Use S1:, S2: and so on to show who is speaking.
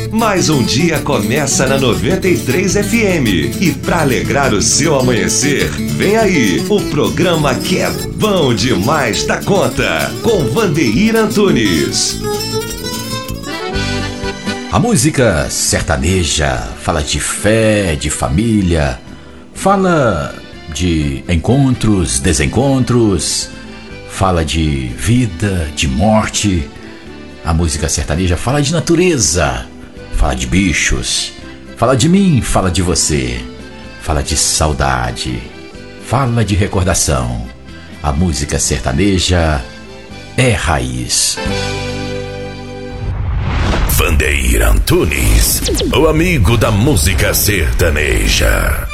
S1: Mais um dia começa na 93 FM. E para alegrar o seu amanhecer, vem aí o programa que é bom demais da conta, com Vandeir Antunes.
S2: A música sertaneja fala de fé, de família, fala de encontros, desencontros, fala de vida, de morte. A música sertaneja fala de natureza, fala de bichos, fala de mim, fala de você, fala de saudade, fala de recordação. A música sertaneja é raiz.
S3: Vandeir Antunes, o amigo da música sertaneja.